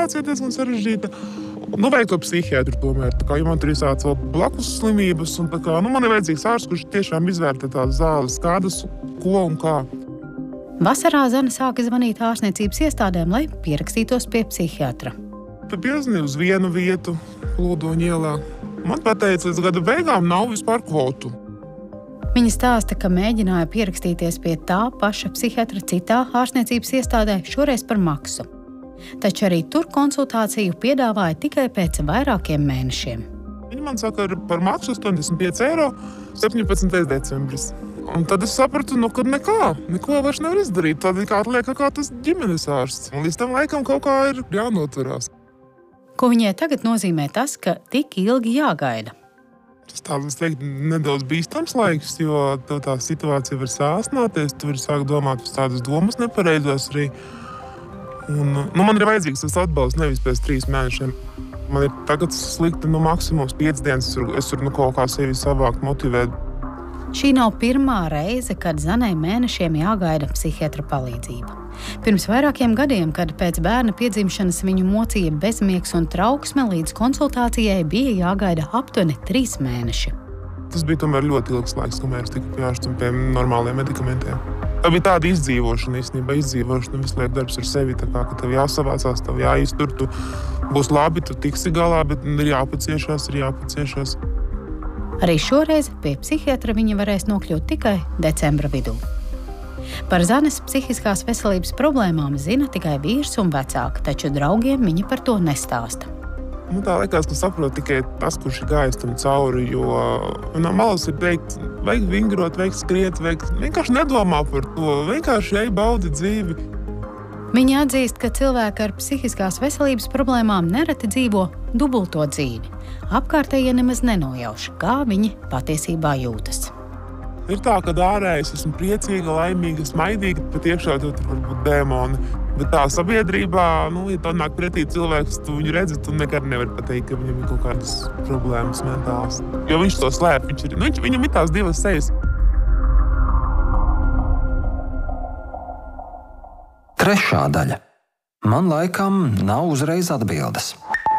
situācija diezgan sarežģīta. Vajag to psihiatru tomēr, jo man tur ir sāc vēl blakus slimības, un man ir vajadzīgs ārsts, kurš tiešām izvērtē tās zāles, kādas, ko un kā. Vasarā Zana sāka zvanīt ārstniecības iestādēm, lai pierakstītos pie psihiatra. Piezvanīju uz vienu vietu, Lodoņa ielā. Man pateica, līdz gada beigām nav vispār kvotu. Viņa stāsta, ka mēģināja pierakstīties pie tā paša psihiatra citā ārstniecības iestādē, šoreiz par maksu. Taču arī tur konsultāciju piedāvāja tikai pēc vairākiem mēnešiem. Viņa man saka, par maksu 85 eiro 17. decembris. Un tad es sapratu, ka neko vairs nevar izdarīt. Tad kā atliek kā tas ģimenes ārsts. Un līdz tam laikam kaut kā ir jānotverās. Ko viņai tagad nozīmē tas, ka tik ilgi jāgaida? Tas tāds, es teiktu, nedaudz bīstams laiks, jo tā situācija var sāsnāties, tu vari sākt domāt uz tādas domas nepareizās arī. Un, man ir vajadzīgs tas atbalsts nevis pēc 3 mēnešiem. Man ir tagad slikti maksimums 5 dienas, es varu kaut kā sevi savākt, motivēt. Šī nav pirmā reize, kad Zanai mēnešiem jāgaida psihiatra palīdzība. Pirms vairākiem gadiem, kad pēc bērna piedzimšanas viņu mocīja bezmiegs un trauksme, līdz konsultācijai bija jāgaida aptuveni 3 mēneši. Tas bija tomēr ļoti ilgs laiks, kamēr es tiku pieārstams pie normāliem medikamentiem. Tā bija tāda izdzīvošana, visu laiku darbs ar sevi, ka tev jāsavācās, tev jāiztur, tu būs labi, tu tiksi galā, bet ir jāpaciešās. Arī šoreiz pie psihiatra viņa varēs nokļūt tikai decembra vidū. Par Zanes psihiskās veselības problēmām zina tikai vīrs un vecāki, taču draugiem viņa par to nestāsta. Tā liekas, ka saprot tikai tas, kurš ir gājis tam cauri, jo no malas ir teikt, vajag vingrot, vajag skriet, vienkārši nedomā par to, vienkārši ej baudi dzīvi. Viņa atzīst, ka cilvēki ar psihiskās veselības problēmām nereti dzīvo dubulto dzīvi. Apkārtējie nemaz nenojauš, kā viņi patiesībā jūtas. Ir tā, ka ārējais esmu priecīga, laimīga, smaidīga, bet iekšā tur var būt dēmoni. Bet tā sabiedrībā, ja tā nāk pretī cilvēks, tu viņu redzi, tu nekad nevari pateikt, ka viņam ir kaut kādas problēmas mentālas. Jo viņš to slēp, viņam ir tās 2 sejas. Trešā daļa. Man laikam nav uzreiz atbildes.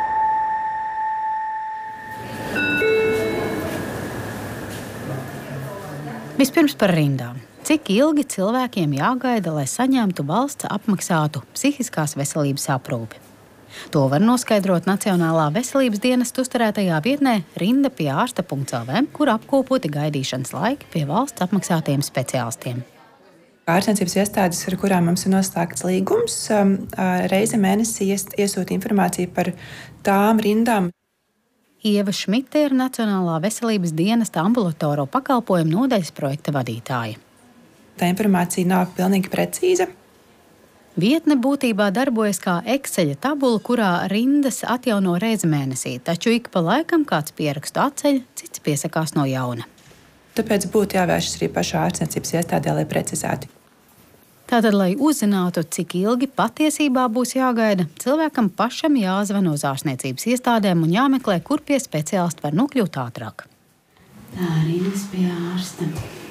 Vispirms par rindām. Cik ilgi cilvēkiem jāgaida, lai saņemtu valsts apmaksātu psihiskās veselības aprūpi? To var noskaidrot Nacionālā veselības dienesta uzturētajā vietnē rinda-pie-ārsta.lv, kur apkopoti gaidīšanas laiki pie valsts apmaksātiem speciālistiem. Ārstniecības iestādes, ar kurām mums ir noslēgts līgums, reizi mēnesī iesūta informāciju par tām rindām. Ieva Šmite ir Nacionālā veselības dienesta ambulatoro pakalpojumu nodaļas projekta vadītāja. Tā informācija nav pilnīgi precīza. Vietne būtībā darbojas kā Excel tabula, kurā rindas atjauno reizi mēnesī, taču ik pa laikam kāds pierakstu atceļ, cits piesakās no jauna. Tāpēc būtu jāvēršas arī pašā ārstniecības iestādē, lai precizētu. Tātad, lai uzzinātu, cik ilgi patiesībā būs jāgaida, cilvēkam pašam jāzvan uz ārstniecības iestādēm un jāmeklē, kur pie speciālista var nokļūt ātrāk. Tā rindas pie ārsta.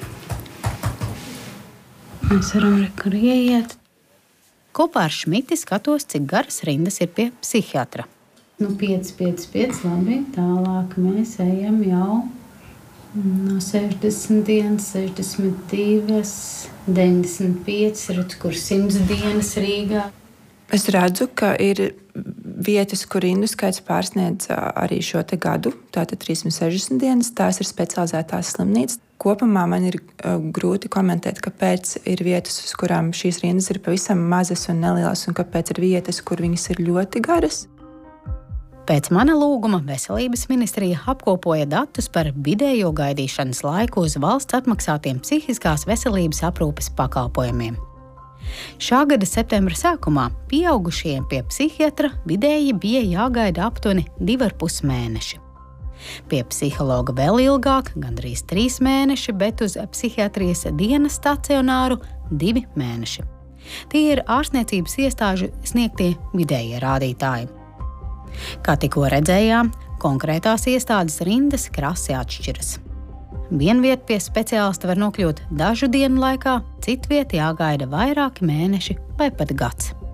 Mēs varam rekur ieiet. Kopā ar Šmiti skatos, cik garas rindas ir pie psihiatra. 5, labi. Tālāk mēs ejam jau no 60 dienas, 62, 95, redz, kur 100 dienas Rīgā. Es redzu, ka ir vietas, kur rindu skaits pārsniedz arī šo te gadu, tātad 360 dienas, tās ir specializētās slimnīcas. Kopumā man ir grūti komentēt, kāpēc ir vietas, uz kurām šīs rindas ir pavisam mazas un nelielas, un kāpēc ir vietas, kur viņas ir ļoti garas. Pēc mana lūguma Veselības ministrija apkopoja datus par vidējo gaidīšanas laiku uz valsts atmaksātiem psihiskās veselības aprūpes pakalpojumiem. Šā gada septembra sākumā pieaugušajiem pie psihiatra vidēji bija jāgaida aptuveni 2,5 mēneši. Pie psihologa vēl ilgāk, gandrīz 3 mēneši, bet uz psihiatrijas dienas stacionāru 2 mēneši. Tie ir ārstniecības iestāžu sniegtie vidējie rādītāji. Kā tikko redzējām, konkrētās iestādes rindas krasi atšķiras. Vienvieta pie speciālista var nokļūt dažu dienu laikā, citvieta jāgaida vairāki mēneši vai pat gads.